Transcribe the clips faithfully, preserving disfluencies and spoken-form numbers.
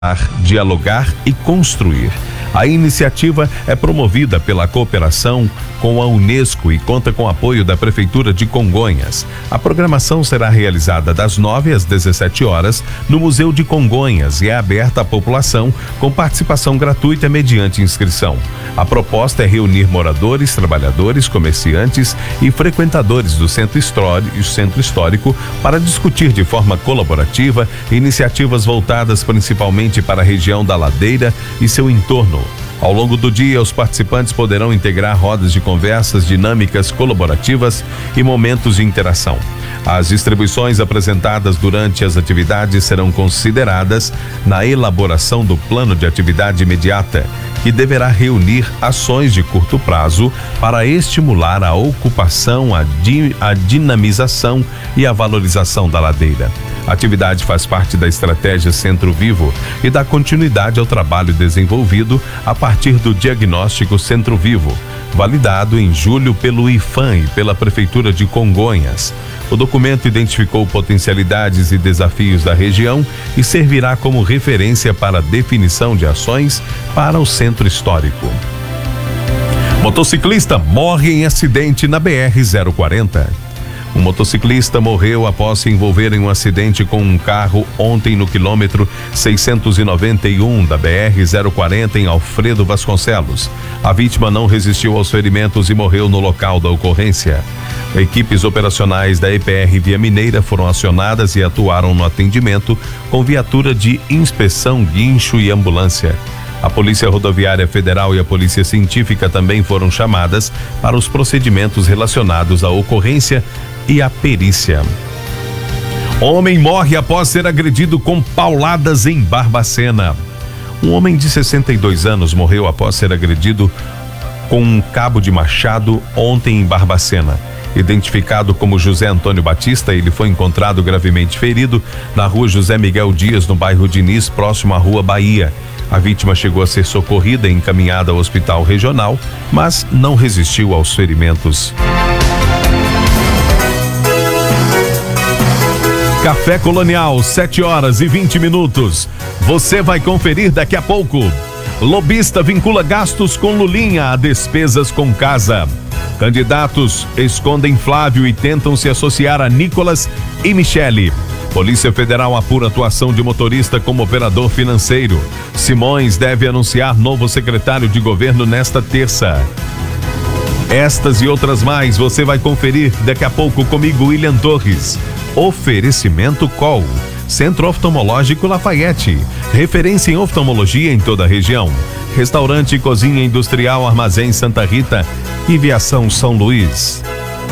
dialogar e construir. A iniciativa é promovida pela cooperação com a Unesco e conta com o apoio da Prefeitura de Congonhas. A programação será realizada das nove às dezessete horas no Museu de Congonhas e é aberta à população com participação gratuita mediante inscrição. A proposta é reunir moradores, trabalhadores, comerciantes e frequentadores do centro histórico, centro histórico para discutir de forma colaborativa iniciativas voltadas principalmente para a região da Ladeira e seu entorno. Ao longo do dia, os participantes poderão integrar rodas de conversas dinâmicas, colaborativas e momentos de interação. As distribuições apresentadas durante as atividades serão consideradas na elaboração do plano de atividade imediata, que deverá reunir ações de curto prazo para estimular a ocupação, a, di, a dinamização e a valorização da ladeira. A atividade faz parte da estratégia Centro Vivo e dá continuidade ao trabalho desenvolvido a partir do diagnóstico Centro Vivo, validado em julho pelo I F A M e pela Prefeitura de Congonhas. O documento identificou potencialidades e desafios da região e servirá como referência para a definição de ações para o centro histórico. Motociclista morre em acidente na B R zero quarenta. Um motociclista morreu após se envolver em um acidente com um carro ontem no quilômetro seiscentos e noventa e um da B R zero quarenta em Alfredo Vasconcelos. A vítima não resistiu aos ferimentos e morreu no local da ocorrência. Equipes operacionais da E P R Via Mineira foram acionadas e atuaram no atendimento com viatura de inspeção, guincho e ambulância. A Polícia Rodoviária Federal e a Polícia Científica também foram chamadas para os procedimentos relacionados à ocorrência e à perícia. Homem morre após ser agredido com pauladas em Barbacena. Um homem de sessenta e dois anos morreu após ser agredido com um cabo de machado ontem em Barbacena. Identificado como José Antônio Batista, ele foi encontrado gravemente ferido na rua José Miguel Dias, no bairro Diniz, próximo à rua Bahia. A vítima chegou a ser socorrida e encaminhada ao hospital regional, mas não resistiu aos ferimentos. Café Colonial, sete horas e vinte minutos. Você vai conferir daqui a pouco. Lobista vincula gastos com Lulinha a despesas com casa. Candidatos escondem Flávio e tentam se associar a Nicolas e Michele. Polícia Federal apura atuação de motorista como operador financeiro. Simões deve anunciar novo secretário de governo nesta terça. Estas e outras mais você vai conferir daqui a pouco comigo, William Torres. Oferecimento Col, Centro Oftalmológico Lafayette, referência em oftalmologia em toda a região. Restaurante e Cozinha Industrial Armazém Santa Rita e Viação São Luís.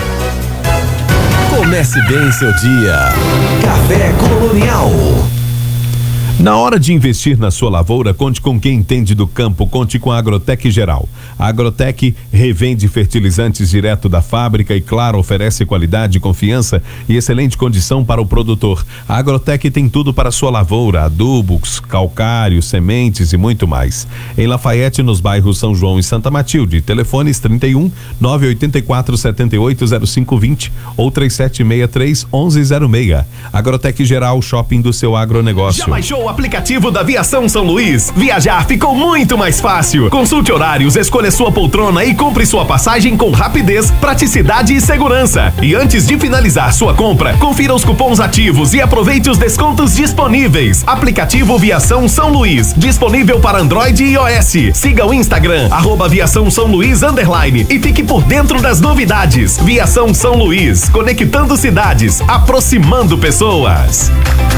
Comece bem seu dia. Café Colonial. Na hora de investir na sua lavoura, conte com quem entende do campo, conte com a Agrotec Geral. A Agrotec revende fertilizantes direto da fábrica e, claro, oferece qualidade, confiança e excelente condição para o produtor. A Agrotec tem tudo para a sua lavoura, adubos, calcário, sementes e muito mais. Em Lafayette, nos bairros São João e Santa Matilde, telefones trinta e um, nove oito quatro, sete oito zero cinco dois zero ou três sete seis três, onze zero seis. Agrotec Geral, shopping do seu agronegócio. Já baixou o aplicativo da Viação São Luís? Viajar ficou muito mais fácil. Consulte horários, escolha sua poltrona e compre sua passagem com rapidez, praticidade e segurança. E antes de finalizar sua compra, confira os cupons ativos e aproveite os descontos disponíveis. Aplicativo Viação São Luís, disponível para Android e iOS. Siga o Instagram, arroba Viação São Luís underline e fique por dentro das novidades. Viação São Luís, conectando cidades, aproximando pessoas.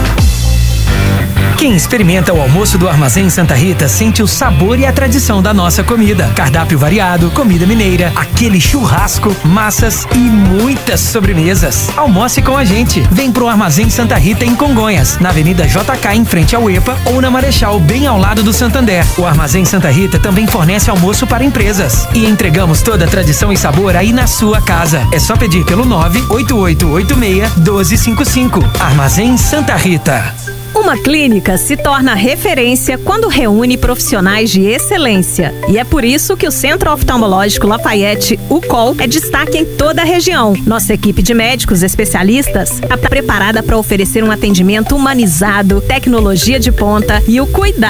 Quem experimenta o almoço do Armazém Santa Rita sente o sabor e a tradição da nossa comida. Cardápio variado, comida mineira, aquele churrasco, massas e muitas sobremesas. Almoce com a gente. Vem pro Armazém Santa Rita em Congonhas, na Avenida J K em frente ao EPA ou na Marechal, bem ao lado do Santander. O Armazém Santa Rita também fornece almoço para empresas. E entregamos toda a tradição e sabor aí na sua casa. É só pedir pelo nove oito oito oito seis um dois cinco cinco. Armazém Santa Rita. Uma clínica se torna referência quando reúne profissionais de excelência. E é por isso que o Centro Oftalmológico Lafayette, o C O L, é destaque em toda a região. Nossa equipe de médicos especialistas está preparada para oferecer um atendimento humanizado, tecnologia de ponta e o cuidado